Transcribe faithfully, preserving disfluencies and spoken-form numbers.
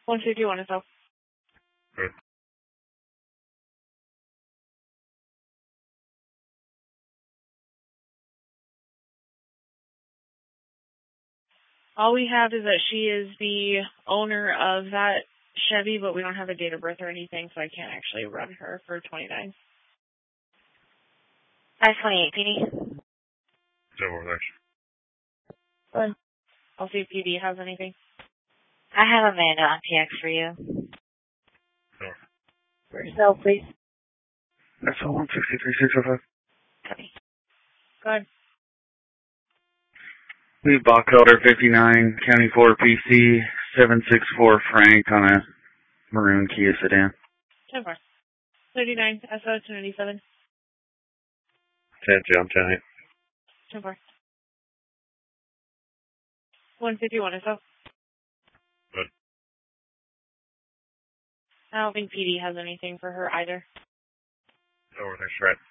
one fifty-one is up. Good. All we have is that she is the owner of that Chevy, but we don't have a date of birth or anything, so I can't actually run her for twenty-nine. five twenty-eight, P D. Zero, thanks. Good. I'll see if P D has anything. I have Amanda on P X for you. Sure. For yourself, please. That's all one sixty-three six oh five. Copy. Good. Lead box elder fifty-nine, County four P C, seven six four Frank on a maroon Kia sedan. ten four. thirty-nine, S O two ninety-seven. ten Jump, ten eight. ten four. one fifty-one is up. Good. I don't think P D has anything for her either. Over, thanks, Fred.